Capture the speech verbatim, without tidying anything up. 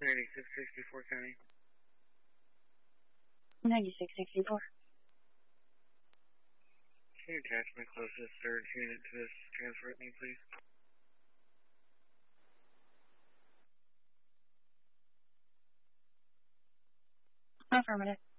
ninety-six sixty-four County. ninety-six sixty-four. Can you attach my closest surge unit to this transfer with me, please? Affirmative.